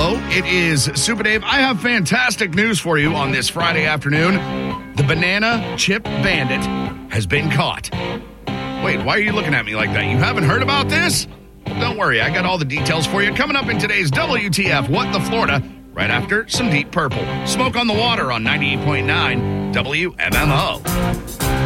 Hello, it is Super Dave. I have fantastic news for you on this Friday afternoon. The banana chip bandit has been caught. Wait, why are you looking at me like that? You haven't heard about this? Well, don't worry, I got all the details for you coming up in today's WTF What the Florida, right after some Deep Purple. Smoke on the Water on 98.9 WMMO.